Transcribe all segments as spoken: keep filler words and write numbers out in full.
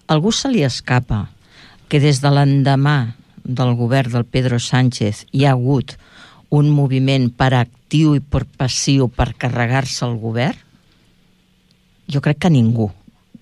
algú se li escapa que des de l'endemà del govern del Pedro Sánchez hi ha hagut un moviment per actiu i per passiu per carregar-se el govern? Jo crec que ningú.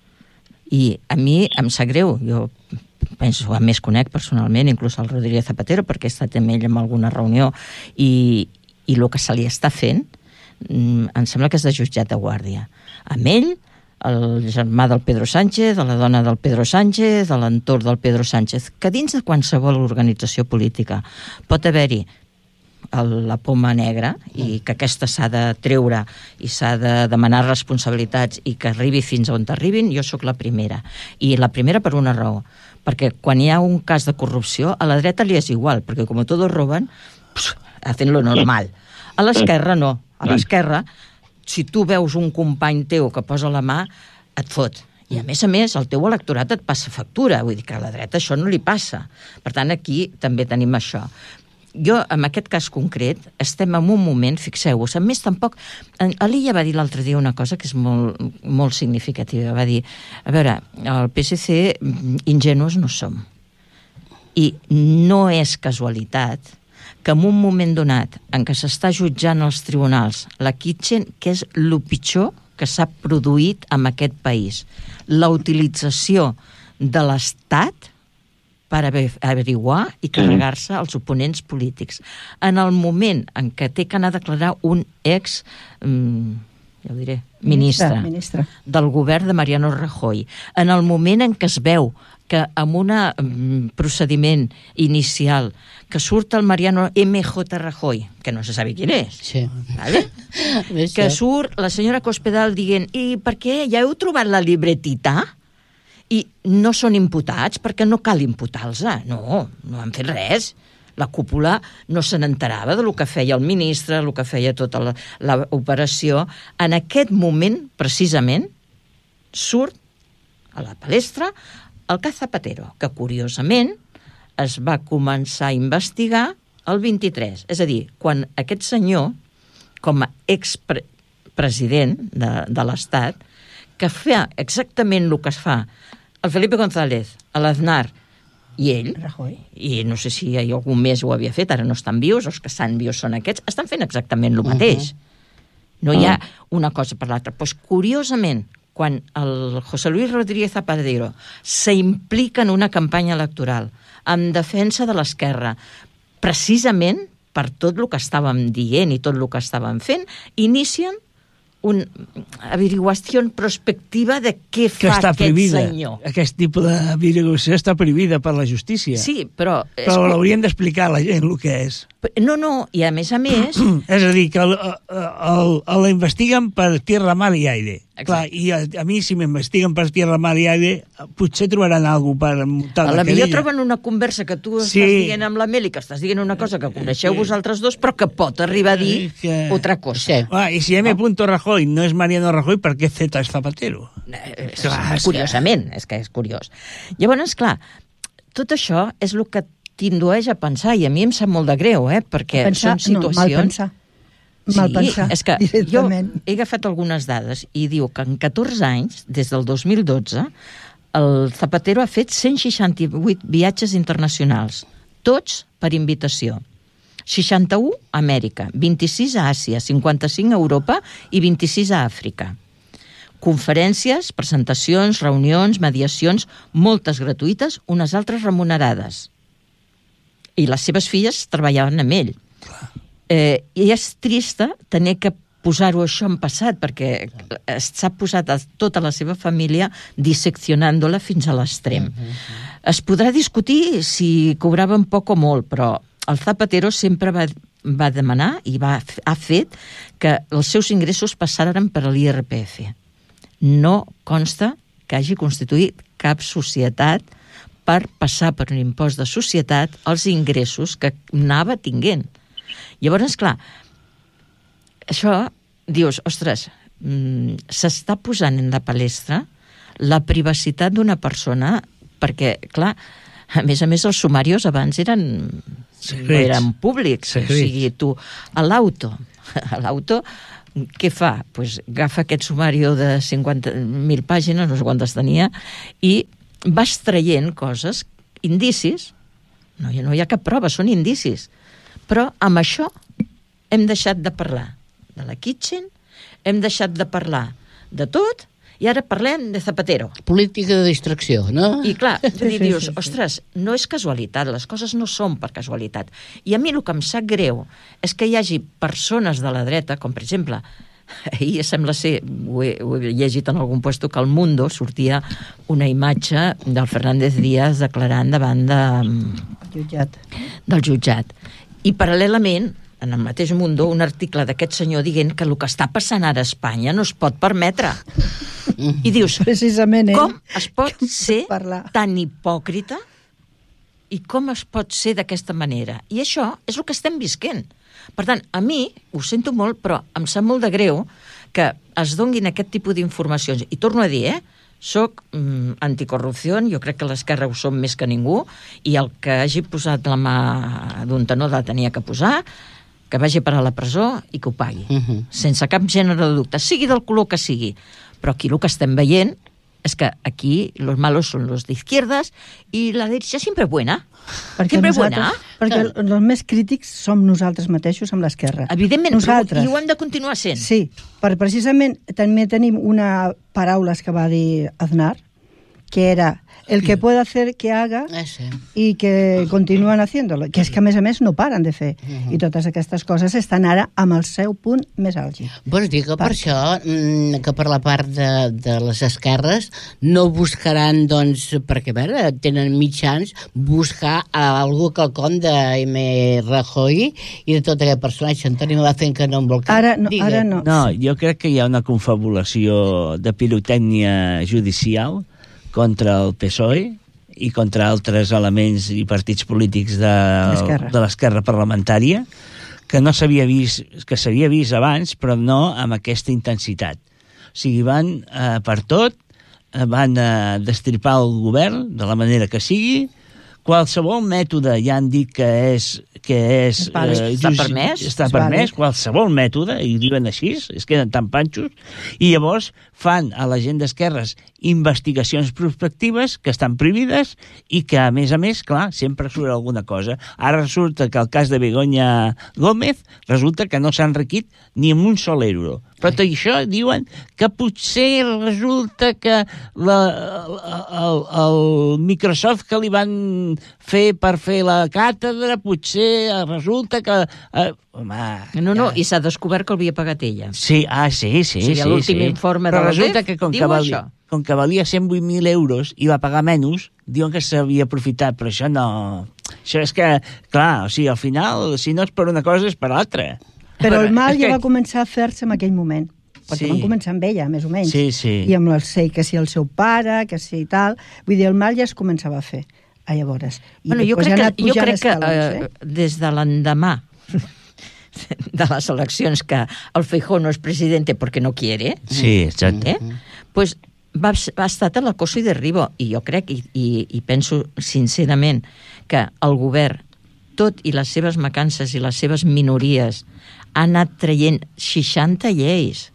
I a mi em sap greu, jo penso, a més conec personalment, inclús el Rodríguez Zapatero, perquè he estat amb ell en alguna reunió, i, i el que se li està fent, em sembla que és de jutjat de guàrdia. Amb ell, el germà del Pedro Sánchez, de la dona del Pedro Sánchez, de l'entorn del Pedro Sánchez, que dins de qualsevol organització política pot haver-hi la poma negra i que aquesta s'ha de treure i s'ha de demanar responsabilitats i que arribi fins on arribin, jo sóc la primera. I la primera per una raó, perquè quan hi ha un cas de corrupció, a la dreta li és igual, perquè com todos roben, pues, hacen lo normal. A l'esquerra no. A l'esquerra, si tu veus un company teu que posa la mà, et fot. I a més a més, el teu electorat et passa factura, vull dir que a la dreta això no li passa. Per tant, aquí també tenim això. Jo, en aquest cas concret, estem en un moment, fixeu-vos, a més tampoc... Alilla va dir l'altre dia una cosa que és molt, molt significativa. Va dir, a veure, el P S C ingenus no som. I no és casualitat que en un moment donat en què s'està jutjant als tribunals la Kitchen, que és el pitjor que s'ha produït en aquest país, la utilització de l'Estat per averiguar i carregar-se els oponents polítics. En el moment en què té que anar a declarar un ex, ja ho diré, ministre, ministre del govern de Mariano Rajoy, en el moment en què es veu que amb un procediment inicial que surt el Mariano M J Rajoy, que no se sabe quién és, sí. ¿vale? Que surt la senyora Cospedal dient, i per què? Ja heu trobat la libretita? I no són imputats, perquè no cal imputar-los. No, no han fet res. La cúpula no se n'enterava del que feia el ministre, el que feia tota l'operació. En aquest moment, precisament, surt a la palestra el cas Zapatero, que curiosament es va començar a investigar el vint-i-tres. És a dir, quan aquest senyor, com a expresident de, de l'Estat, que fa exactament el que es fa el Felipe González, l'Aznar i ell, Rajoy. I no sé si hi algú més ho havia fet, ara no estan vius, els que estan vius són aquests, estan fent exactament el mateix. Uh-huh. No hi ha una cosa per l'altra. Pues, curiosament, quan el José Luis Rodríguez Zapatero s'implica en una campanya electoral en defensa de l'esquerra, precisament per tot el que estàvem dient i tot el que estàvem fent, inicien una averiguació prospectiva de què fa aquest prohibida. senyor. Aquest tipus d'averiguació està prohibida per la justícia. Sí, però... Però és... l'haurien d'explicar a la gent el que és. No, no, i a més a més... És a dir, que l'investiguen per tierra, mar i aire. Clar, i a, a mi, si m'investiguen per tierra, mar i aire, potser trobaran alguna cosa per muntar la querella. Potser troben una conversa que tu sí. estàs dient amb la Meli, que estàs dient una cosa que coneixeu sí. vosaltres dos, però que pot arribar a dir que... altra cosa. Sí. Ah, I si M. No? Rajoy no és Mariano Rajoy, per què Z és Zapatero? Eh, clar, curiosament, és que és curiós. Llavors, clar, tot això és el que t'indueix a pensar, i a mi em sap molt de greu, eh? Perquè pensar, són situacions... No, mal pensar. Mal sí, pensar, és que jo he agafat algunes dades i diu que en catorze anys, des del dos mil dotze, el Zapatero ha fet cent seixanta-vuit viatges internacionals, tots per invitació. seixanta-u a Amèrica, vint-i-sis a Àsia, cinquanta-cinc a Europa i vint-i-sis a Àfrica. Conferències, presentacions, reunions, mediacions, moltes gratuïtes, unes altres remunerades. I les seves filles treballaven amb ell. Eh, I és trista tenir que posar-ho això en passat, perquè s'ha posat a tota la seva família disseccionant-la fins a l'extrem. Es podrà discutir si cobraven poc o molt, però el Zapatero sempre va, va demanar i va, ha fet que els seus ingressos passaren per l'I R P F. No consta que hagi constituït cap societat per passar per un impost de societat els ingressos que anava tinguent. Llavors, clar, això, dius, ostres, mmm, s'està posant en la palestra la privacitat d'una persona, perquè, clar, a més a més els sumarios abans eren, no eren públics. Secrets. O sigui, tu, a l'auto, a l'auto, què fa? Pues agafa aquest sumario de cinquanta mil pàgines, no sé quantes tenia, i vas traient coses, indicis, no, no hi ha cap prova, són indicis, però amb això hem deixat de parlar de la Kitchen, hem deixat de parlar de tot, i ara parlem de Zapatero. Política de distracció, no? I clar, Sí, sí, sí, dius, sí, sí. ostres, no és casualitat, les coses no són per casualitat. I a mi el que em sap greu és que hi hagi persones de la dreta, com per exemple, ahir sembla ser, ho he, ho he llegit en algun puesto, que al Mundo sortia una imatge del Fernández Díaz declarant davant de, Jutjat. del jutjat. I paral·lelament, en el mateix Mundo, un article d'aquest senyor dient que el que està passant ara a Espanya no es pot permetre. I dius, Precisament, eh? com es pot Com ser parlar? tan hipòcrita i com es pot ser d'aquesta manera? I això és el que estem visquent. Per tant, a mi, ho sento molt, però em sap molt de greu que es donguin aquest tipus d'informacions. I torno a dir, eh? Soc mm, anticorrupció, jo crec que l'esquerra ho som més que ningú, i el que hagi posat la mà d'un tenor la tenia que posar, que vagi per a la presó i que ho pagui, Uh-huh. sense cap gènere de dubte, sigui del color que sigui. Però aquí el que estem veient és que aquí los malos son los de izquierdas y la derecha siempre buena. Perquè Sempre nosaltres, buena. perquè els més crítics som nosaltres mateixos amb l'esquerra. Evidentment, nosaltres. i ho hem de continuar sent. Sí, per precisament també tenim una paraula que va dir Aznar, que era el que puede hacer que haga Ah, sí. i que continuen haciéndolo, que és que a més a més no paren de fer. Uh-huh. I totes aquestes coses estan ara amb el seu punt més àlgid. Vols dir que per Per- això, mm, que per la part de, de les esquerres no buscaran, doncs, perquè, a veure, tenen mitjans, buscar algú quelcom de M. Rajoy i de tot aquest personatge. Antoni me va fent que no em vol cap. Ara no, Digue. ara no. No, jo crec que hi ha una confabulació de pirotècnia judicial contra el P S O E i contra altres elements i partits polítics de, L'esquerra. de l'esquerra parlamentària que no s'havia vist, que s'havia vist abans, però no amb aquesta intensitat. O sigui, van eh, per tot, eh, van eh, destripar el govern de la manera que sigui, qualsevol mètode ja han dit que és que és Val, està just- permès? està És permès, vàlid. qualsevol mètode, i ho diuen així, es queden tan panxos, i llavors fan a la gent d'esquerres investigacions prospectives que estan prohibides i que, a més a més, clar, sempre surt alguna cosa. Ara resulta que el cas de Begoña Gómez resulta que no s'ha enriquit ni amb un sol euro. Però tot això diuen que potser resulta que la, el, el Microsoft que li van fer per fer la càtedra, potser resulta que... Eh, home, No, no, ja. i s'ha descobert que l'havia pagat ella. Sí, ah, sí, sí, O sigui, sí. l'últim sí. informe Però de la resulta D E F que com diu que, valia, això. com que valia cent vuit mil euros i va pagar menys, diuen que s'havia aprofitat, però això no... Això és que, clar, o sigui, al final, si no és per una cosa, és per l'altra. Però el mal és ja que- va començar a fer-se en aquell moment. Perquè Sí. van començar amb ella, més o menys. Sí, sí. I amb el sei que si el seu pare, que si tal... Vull dir, el mal ja es començava a fer. A llavors. I Bueno, jo després crec ha que, anat jo pujant crec que escalons, eh, des de l'endemà de les eleccions que el Feijóo no és president perquè no quiere, Sí, exacte. eh? pues va, va estar a l'acoso i derribo, i jo crec i, i, i penso sincerament que el govern, tot i les seves mancances i les seves minories, ha anat traient seixanta lleis.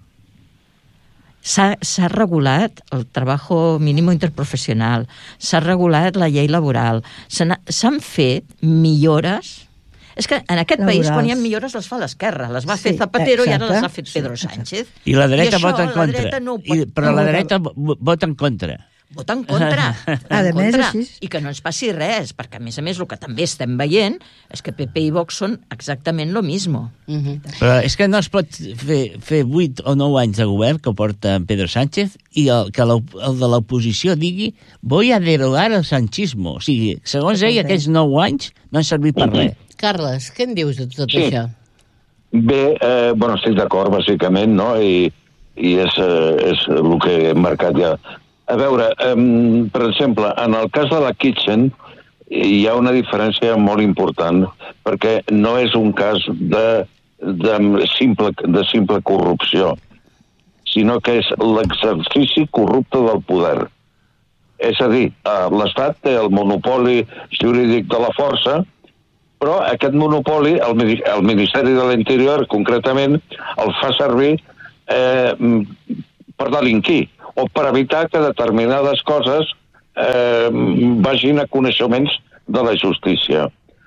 S'ha s'ha regulat el treballo mínimo interprofessional, s'ha regulat la llei laboral, s'han s'han fet millores. És que en aquest Laborals. país, quan hi ha millores, les fa l'esquerra. Les va Sí, fer Zapatero i ara exacte. les ha fet Pedro Sí, Sánchez. I la dreta això, vota en la contra. dreta no ho pot... I, però no la vota. dreta vo- vota en contra. Vota en contra. A en més, contra. així. I que no ens passi res, perquè a més a més el que també estem veient és que P P i Vox són exactament lo mismo. Uh-huh. Però és que no es pot fer, fer vuit o nou anys de govern que porta Pedro Sánchez i el, que l'op- el de l'oposició digui voy a derogar el sanchismo. O sigui, segons ell, Totalment. aquests nou anys no han servit per res. Carles, què en dius de tot Sí. això? Bé, eh, bueno, estic d'acord, bàsicament, no? I, i és, eh, és el que he marcat ja. A veure, eh, per exemple, en el cas de la Kitchen hi ha una diferència molt important, perquè no és un cas de, de, simple, de simple corrupció, sinó que és l'exercici corrupte del poder. És a dir, eh, l'Estat té el monopoli jurídic de la força, però aquest monopoli, el, mini- el Ministeri de l'Interior, concretament, el fa servir eh, per delinquir o per evitar que determinades coses eh, vagin a coneixements de la justícia.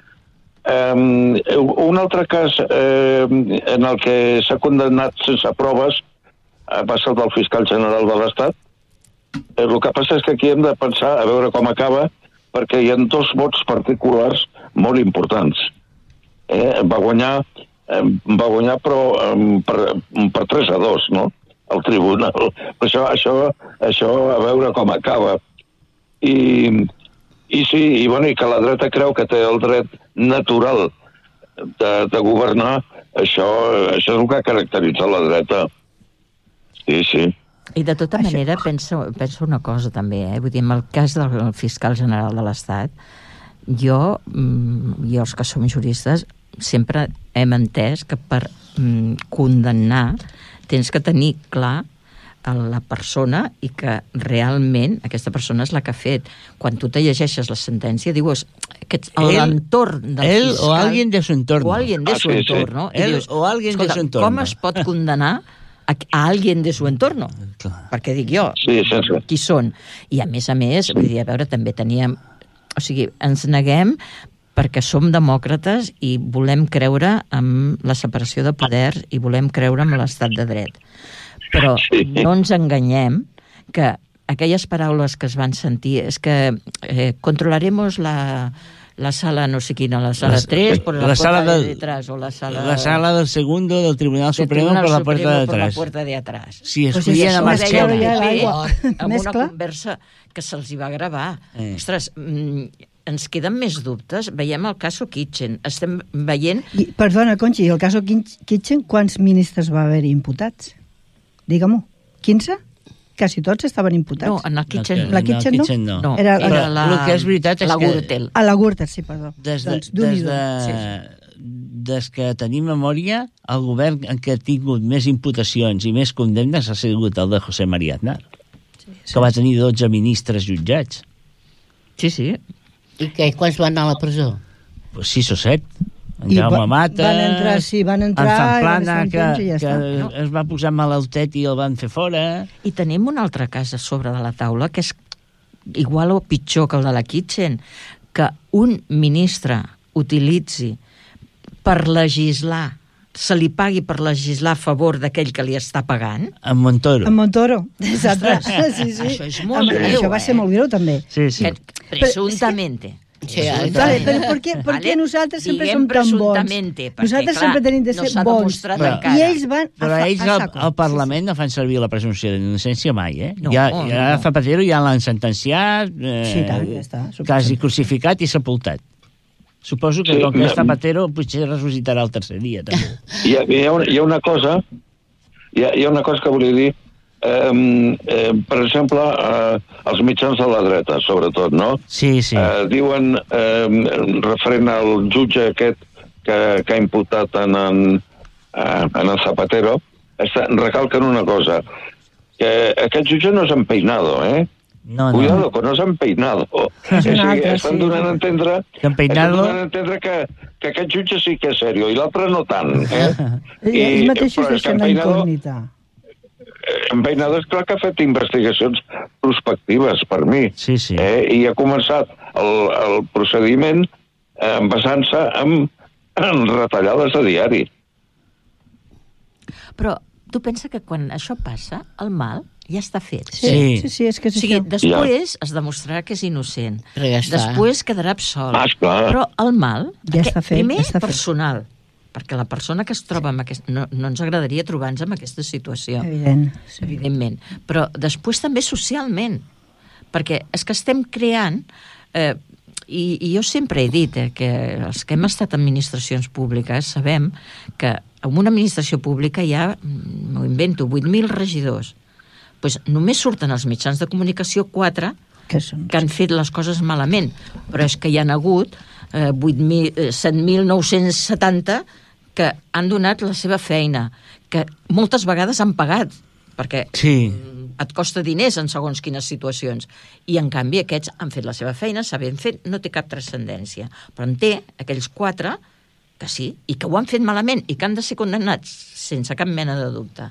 Eh, un altre cas eh, en el que s'ha condemnat sense proves eh, va ser el del fiscal general de l'Estat. Eh, el que passa és que aquí hem de pensar a veure com acaba, perquè hi ha dos vots particulars molt importants. Eh, va guanyar, eh, va guanyar però eh, per, per tres a dos, no?, al tribunal. Però això, això, això a veure com acaba. I, i sí, i, bueno, i que la dreta creu que té el dret natural de, de governar, això, això és el que caracteritza la dreta. Sí, sí. I de tota manera penso, penso una cosa també, eh? Vull dir, en el cas del fiscal general de l'Estat, jo, i els que som juristes, sempre hem entès que per mm, condemnar tens que tenir clar la persona i que realment aquesta persona és la que ha fet. Quan tu te llegeixes la sentència, dius aquest, l'entorn del él fiscal... o alguien de su entorno. O alguien de ah, su sí, entorno. sí. I Él dius, o alguien de su entorno. com es pot condenar a, a alguien de su entorno? Clar. Perquè dic jo, Sí, sense. qui són? I a més a més, vull dir, a veure, també teníem... O sigui, ens neguem perquè som demòcrates i volem creure en la separació de poders i volem creure en l'estat de dret. Però Sí. no ens enganyem que aquelles paraules que es van sentir és que eh, controlaremos la, la sala no sé quina, la sala La- tres por la, la puerta sala de del- detrás o la sala... La sala del segundo del Tribunal del Supremo Tribunal por la Supremo puerta de por la atrás. puerta de atrás. Si Pues escollien això a ho Ho deia deia Marchena. ja el P l'aigua. P amb Més una clar. conversa que se'ls hi va gravar. Eh. Ostres, mm, ens queden més dubtes. Veiem el cas Kitchen. Estem veient... I, perdona, Conchi, i el cas Kitchen, quants ministres va haver imputats? Digue-m'ho. quinze? Quasi tots estaven imputats. No, en el Kitchen... No, La en el Kitchen no? Kitchen no. No, Era- era, Però la... el que és veritat és la que- Gürtel. A la Gürtel, sí, perdó. Des de, Doncs, d'un i des, d'un. de, des que tenim memòria, el govern en què ha tingut més imputacions i més condemnes ha sigut el de José María Aznar, que va tenir dotze ministres jutjats. Sí, sí. I què? Quants van anar a la presó? Pues sis o set. En I Jaume va- Matas, van entrar, sí, van entrar, en i van Zamplana, estar un que, temps i ja que està. No. es va posar malaltet i el van fer fora. I tenim un altre cas a sobre de la taula que és igual o pitjor que el de la Kitchen, que un ministre utilitzi per legislar, se li pagui per legislar a favor d'aquell que li està pagant. En Montoro. En Montoro, exacte. Sí, sí. Això és molt Amb- greu, Això va eh? ser molt greu, també. Sí, sí. Que, presuntamente. Sí, Vale, però per què, per què Vale? nosaltres sempre Diguem som tan bons? presuntamente, perquè, Nosaltres clar, sempre tenim de no ser s'ha bons. demostrat Però- encara. I ells van a, Però fa- ells a al, saco. al Parlament no fan servir la presumpció d'innocència mai, eh? No, ja, no, ja no. Zapatero ja l'han sentenciat, eh, Sí, tant, ja està, suposo. quasi crucificat i sepultat. Suposo que Sí, com que és no. Zapatero potser ressuscitarà el tercer dia, també. Hi ha, hi ha, una, hi ha una cosa hi ha, hi ha una cosa que volia dir eh, eh, per exemple eh, els mitjans de la dreta sobretot, no? Sí, sí. Eh, diuen eh, referent al jutge aquest que, que ha imputat en, en, eh, en el Zapatero, està, recalquen una cosa, que aquest jutge no és empeinado, eh? No, no. Cuidado, que no és empeinado. És un O sigui, altre, estan sí. donant a entendre, Que empeinado- estan donant a entendre que, que aquest jutge sí que és serio i l'altre no tant. Eh? I, ells mateixos però és que deixen la empeinado- incògnita. Empeinado és clar que ha fet investigacions prospectives, per mi. Sí, sí. Eh? I ha començat el, el procediment eh, basant-se en, en retallades a diari. Però tu pensa que quan això passa, el mal ja està fet. Sí, Sí. sí, sí, és que O és sigui, això. després es demostrarà que és innocent. Però ja està. Després quedarà absolt. Ah, esclar. Però el mal, Ja està fet, primer ja està fet. personal, perquè la persona que es troba en aquest... No, no ens agradaria trobar-nos en aquesta situació, Evident. Sí. evidentment. Però després també socialment, perquè és que estem creant... Eh, i, I jo sempre he dit eh, que els que hem estat en administracions públiques sabem que en una administració pública hi ha, m'ho invento, vuit mil regidors. Pues només surten als mitjans de comunicació quatre Que són... que han fet les coses malament, però és que hi han hagut eh, set mil nou-cents setanta que han donat la seva feina, que moltes vegades han pagat, perquè Sí. et costa diners en segons quines situacions. I, en canvi, aquests han fet la seva feina, s'ha ben fet, no té cap transcendència. Però en té aquells quatre que sí, i que ho han fet malament, i que han de ser condemnats sense cap mena de dubte.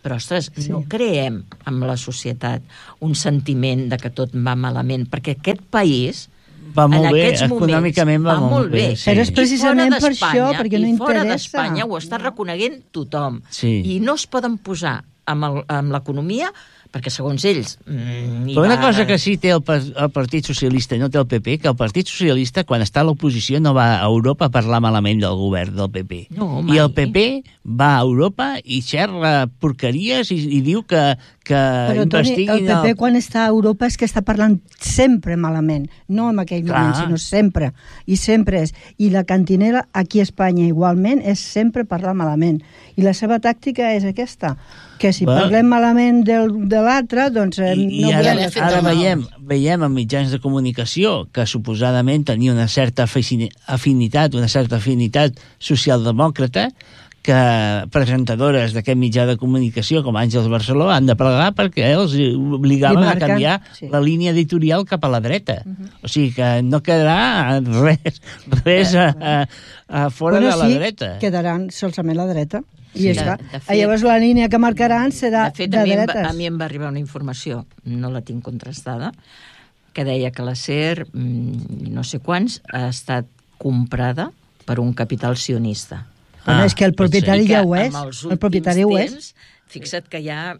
però, ostres, sí. no creem amb la societat un sentiment de que tot va malament, perquè aquest país va molt en bé, aquests moments econòmicament va, va molt bé. Sí. Però és precisament per això, perquè no interessa. I fora interessa. d'Espanya ho està reconeguent tothom. Sí. I no es poden posar amb, el, amb l'economia, perquè segons ells... Mm, Però una va... cosa que sí té el, el Partit Socialista i no té el P P, que el Partit Socialista, quan està a l'oposició, no va a Europa a parlar malament del govern del P P. No, I el P P va a Europa i xerra porqueries i, i diu que, que Però, Toni, investiguin... el P P quan està a Europa és que està parlant sempre malament, no en aquell Clar. moment, sinó sempre. I sempre és. I la cantinera aquí a Espanya igualment és sempre parlar malament. I la seva tàctica és aquesta, que si Va. parlem malament del, de l'altre, doncs eh, I, no i ara, volem ara veiem, veiem en mitjans de comunicació que suposadament tenia una certa afinitat, una certa afinitat socialdemòcrata, que presentadores d'aquest mitjà de comunicació com Àngels Barceló han de plegar perquè els obligaven Dimarquen, a canviar sí. la línia editorial cap a la dreta. Uh -huh. O sigui que no quedarà res, res a, a, a fora bueno, de la sí, dreta. quedaran solament la dreta. I Sí, ja de- està. de fet- Llavors la línia que marcaran serà De fet, de a mi, em va, dretes. a mi em va arribar una informació, no la tinc contrastada, que deia que la SER, mm, no sé quants, ha estat comprada per un capital sionista. Bueno, Ah, és que el propietari I que ja ho és. amb els El propietari ho últims és. temps, fixa't que ja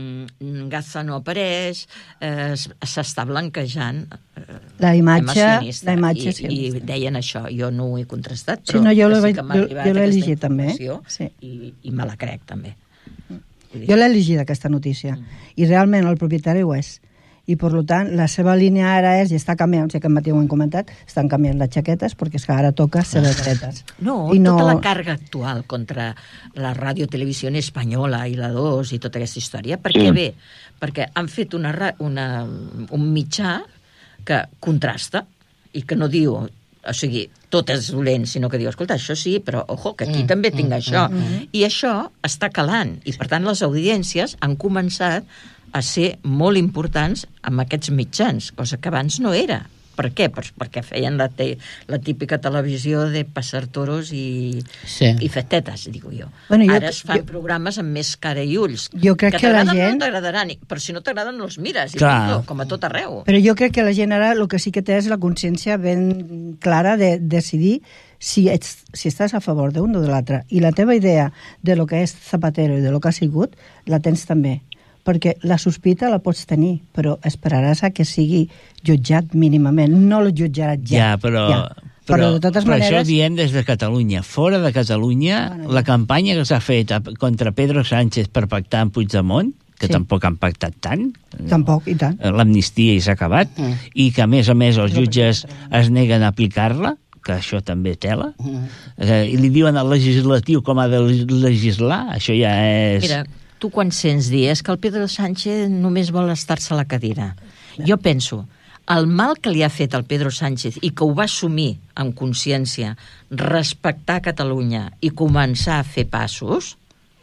mm, Gaza no apareix, eh, s- s'està blanquejant eh, La imatge, tema sionista. la imatge I, sionista. I deien això, jo no ho he contrastat, Sí, però no, jo que l'he- sí que m'ha jo- arribat jo l'he aquesta llegit també, eh? informació Sí. i, i me la crec també. Vull dir, Jo l'he llegit, aquesta notícia, Mm. i realment el propietari ho és. I, per tant, la seva línia ara és, i està canviant, sé que aquest matí ho hem comentat, estan canviant les xaquetes perquè és que ara toca ser de dretes. No, I tota la càrrega actual contra la ràdio televisió espanyola i la dos i tota aquesta història, per què Sí. bé? Perquè han fet una, ra- una, un mitjà que contrasta i que no diu, o sigui, tot és dolent, sinó que diu, escolta, això sí, però ojo, que aquí Mm, també tinc mm, això. mm, I això està calant, i per tant les audiències han començat a ser molt importants amb aquests mitjans, cosa que abans no era. Per què? Pues perquè feien la, te, la típica televisió de passar toros i, Sí. i festetes, digo jo. Bueno, jo- Ara es fan jo- programes amb més cara i ulls. Jo crec que la t'agraden gent- no t'agradaran, i- però si no t'agraden no els mires, i Clar. punto, com a tot arreu. Però jo crec que la gent ara el que sí que té és la consciència ben clara de decidir si, ets, si estàs a favor d'un o de l'altre. I la teva idea de lo que és Zapatero i de lo que ha sigut, la tens també. Perquè la sospita la pots tenir, però esperaràs a que sigui jutjat mínimament. No el jutjaràs ja. Ja, però... Ja. Però, Però, de totes però maneres... això ho diem des de Catalunya. Fora de Catalunya, Bueno, ja. la campanya que s'ha fet a- contra Pedro Sánchez per pactar amb Puigdemont, que Sí. tampoc han pactat tant, Tampoc, i tant. l'amnistia i s'ha acabat, Mm. i que a més a més els jutges es neguen a aplicar-la, que això també tela, Mm. eh, i li diuen al legislatiu com ha de legislar, això ja és... Mira, tu quan sents dir és que el Pedro Sánchez només vol estar-se a la cadira. Jo penso, el mal que li ha fet al Pedro Sánchez i que ho va assumir amb consciència, respectar Catalunya i començar a fer passos,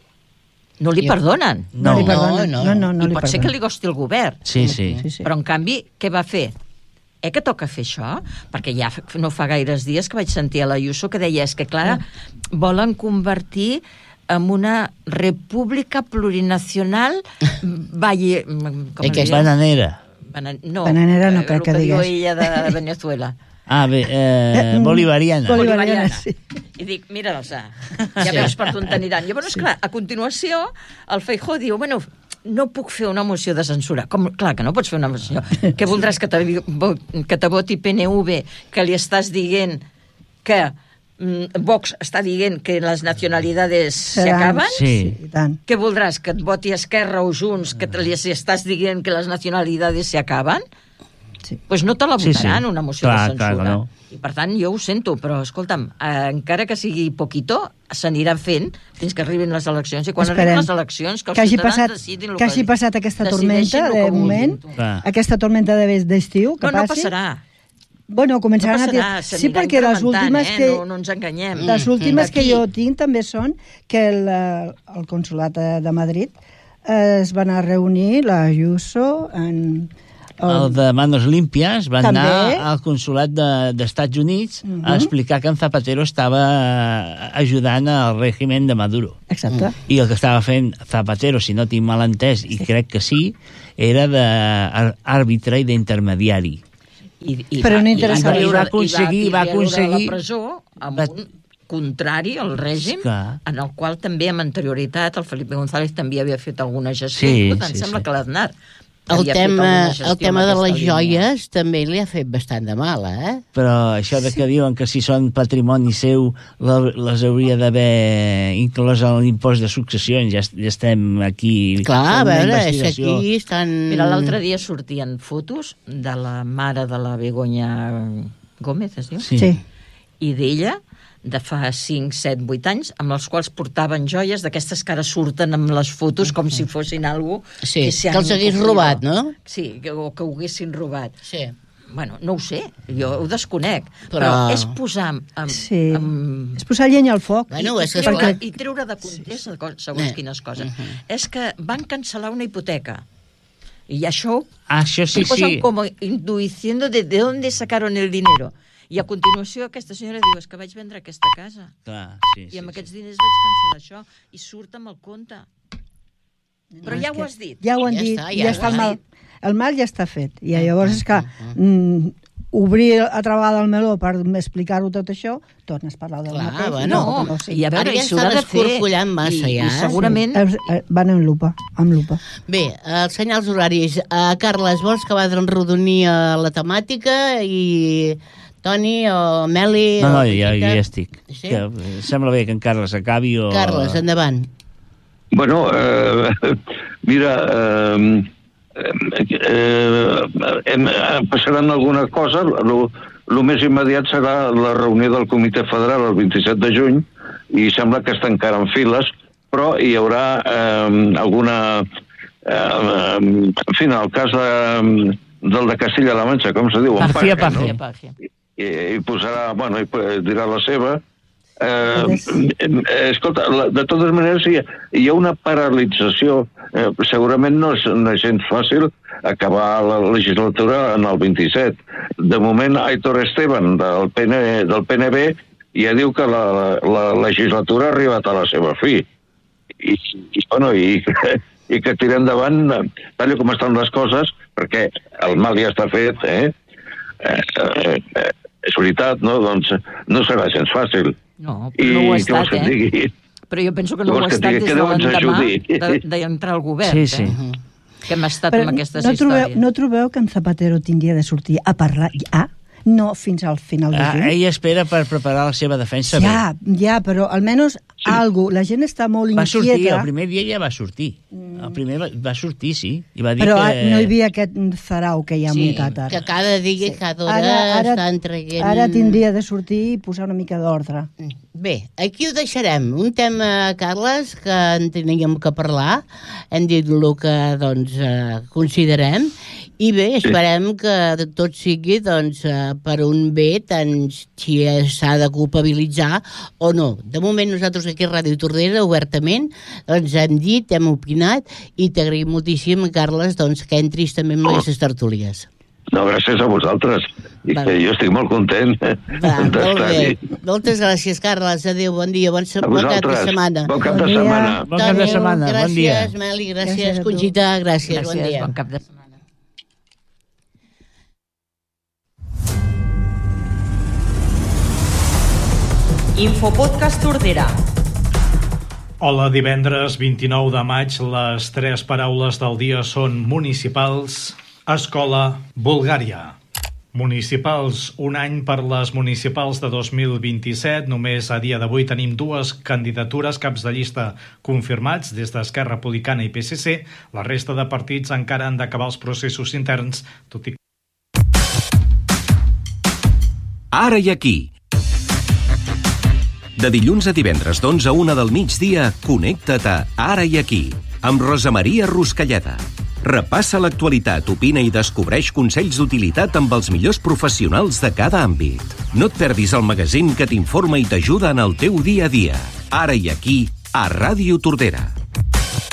no li Jo- perdonen. No, No, li perdonen. no. No, no, no I li pot ser que perdonen. li costi el govern. Sí, sí. Sí, sí. Però, en canvi, què va fer? Eh que toca fer això? Perquè ja fa- no fa gaires dies que vaig sentir a l'Ayuso que deia és que, clar, volen convertir en una república plurinacional valle... Com I que es diu? Bananera. Bana- no, Bananera no eh, cal el que que diu digues. ella de Venezuela. Ah, bé, eh, bolivariana. Boli- Bolivariana. Bolivariana, sí. I dic, mira'ls, ja ja Sí. veus per on t'aniran. Llavors, sí. clar, a continuació, el Feijóo diu, bueno, no puc fer una moció de censura. Com, clar, que no pots fer una moció. Què voldràs que te, que te voti P N V, que li estàs dient que mm, Vox està dient que les nacionalidades se Seran- acaben? Sí. I tant. Què voldràs, que et voti Esquerra o Junts, que te, li estàs dient que les nacionalidades se acaben? Sí. Pues no te la Sí, votaran, sí. una moció Clar, de censura. clar que no. I per tant, jo ho sento, però escolta'm, eh, encara que sigui poquito, s'anirà fent fins que arribin les eleccions. I quan Esperem. arribin les eleccions, que els que hagi ciutadans passat, decidin el que hagi passat aquesta decideixin tormenta el de que vulguin. moment, Clar. aquesta tormenta de- d'estiu que No, no passi. passarà. Bueno, No començaran a passarà, dir... Sí, s'aniran perquè les incrementant, últimes eh? que... No, no ens enganyem. Les últimes que Aquí. jo tinc també són que el, eh, el consulat de de Madrid eh, es van a reunir la Ayuso en, el de Manos Limpias, va També. anar al consulat de, d'Estats Units uh -huh. a explicar que en Zapatero estava ajudant al règim de Maduro. Exacte. I el que estava fent Zapatero, si no tinc mal entès, i Sí. crec que sí, era d'àrbitre i d'intermediari. I, i Però no va- interessava. i I va treure- aconseguir- i va treure aconseguir- la presó amb va- un contrari al règim, Clar. en el qual també amb anterioritat el Felipe González també havia fet alguna gestió. Sí, Per tant, sí, sembla sí. que l'Aznar El havia fet tema, alguna gestió el tema en de aquesta les línia. joies també li ha fet bastant de mal, eh? Però això de que diuen que si són patrimoni seu la- les hauria d'haver inclòs en l'impost de successions, ja, ja estem aquí... Clar, a fent una veure, és que investigació. aquí estan... Mira, l'altre dia sortien fotos de la mare de la Begoña Gómez, es diu? Sí. Sí. I d'ella, de fa cinc, set, vuit anys, amb els quals portaven joies d'aquestes que ara surten amb les fotos com si fossin algo... Sí, se que els han hagués cogido. robat, no? Sí, que, o que ho haguessin robat. Sí. Bueno, no ho sé, jo ho desconec, però, Però- però és posar amb, amb, Sí. amb És posar llenya al foc. Bueno, i, és que i, treure, perquè- i treure de context sí. segons Eh. quines coses. És que van cancel·lar una hipoteca. I això Ah, això sí, ho posen sí. com intuïciendo de, de dónde sacaron el dinero. I a continuació aquesta senyora diu, és que vaig vendre aquesta casa. Clar, sí, I amb sí, aquests sí. diners vaig cancel·lar això. I surt amb el compte. Però No, ja és ho que has dit. Ja ho han Ja dit, està, ja, ja ja ho està el has mal. El mal ja està fet. I llavors és que mm, obrir altra vegada el meló per explicar-ho tot això, tornes a parlar del Clar, mateix. bueno. No, no, sí. i a veure, Ara ja i s'haurà està de fer... descorcollant massa, i, ja, I segurament... Eh, eh, Van amb lupa, amb lupa. Bé, els senyals horaris. Uh, Carles, vols acabar d'enrodonir uh, la temàtica i... Toni o Meli... No, o no, ja, Conxita? ja estic. Sí? Que, eh, sembla bé que en Carles acabi o... Carles, endavant. Bueno, eh, mira, eh, eh, eh, passaran algunes coses. El més immediat serà la reunió del Comitè Federal el vint-i-set de juny i sembla que està encara en files, però hi haurà eh, alguna... Eh, en fi, en el cas de, del de Castilla-La Manxa, com se diu? En Pàgia, Paje, no? pàgia. Pàgia. I, i posarà, bueno, i dirà la seva. Eh, Des- eh, escolta, la, de totes maneres hi ha, hi ha una paralització. Eh, segurament no és, no és gens fàcil acabar la legislatura en el vint-i-set. De moment, Aitor Esteban, del, P N, del P N B, ja diu que la, la, la legislatura ha arribat a la seva fi. I, i, bueno, i, i que tira endavant, eh, tal com estan les coses, perquè el mal ja està fet, eh? Eh, eh, eh, és veritat, no? Doncs no serà gens fàcil. No, però no ho ha I què vols estat, que et eh? digui? Però jo penso que no Què ho vols ha que et estat digui? des Que de Déu ens l'endemà ajudi. de- d'entrar al govern, Sí, sí. eh? Que hem estat Però amb aquestes no trobeu, històries. no trobeu que en Zapatero tindria de sortir a parlar ja? No fins al final de Ah, juny? ell espera per preparar la seva defensa Ja, bé. ja, però almenys sí. algo. La gent està molt Va inquieta. sortir, el primer dia ja va sortir. El primer va, va sortir, sí. I va dir Però que... no hi havia aquest zarau que hi ha Sí, muntat ara. Que cada dia, sí. cada hora Ara- ara- estan traient... Ara tindria de sortir i posar una mica d'ordre. Bé, aquí ho deixarem. Un tema, Carles, que en teníem que parlar. Hem dit el que doncs, eh, considerem. I bé, esperem que tot sigui doncs, eh, per un bé, tant si s'ha de culpabilitzar o no. De moment nosaltres aquí a Ràdio Tordera, obertament, doncs hem dit, hem opinat i t'agraïm moltíssim, Carles, doncs, que entris també amb aquestes tertúlies. No, gràcies a vosaltres. I Va. que jo estic molt content Va, molt bé. d'estar-hi. Moltes gràcies, Carles. Adéu, bon dia, bon, se- A bon cap de vosaltres. setmana. Bon cap de Bon dia. setmana. Bon cap de Toni, setmana, bon dia. Gràcies, Meli, gràcies, Gràcies a tu. Conxita, gràcies, Gràcies, bon dia. bon cap de setmana. Infopodcast Tordera. Hola, divendres vint-i-nou de maig, les tres paraules del dia són municipals, escola, Bulgària. Municipals, un any per les municipals de dos mil vint-i-set. Només a dia d'avui tenim dues candidatures, caps de llista confirmats des d'Esquerra Republicana i P S C. La resta de partits encara han d'acabar els processos interns, tot i que... Ara i aquí. De dilluns a divendres d'onze a una del migdia, connecta't a Ara i aquí, amb Rosa Maria Ruscalleda. Repassa l'actualitat, opina i descobreix consells d'utilitat amb els millors professionals de cada àmbit. No et perdis el magazín que t'informa i t'ajuda en el teu dia a dia. Ara i aquí, a Ràdio Tordera.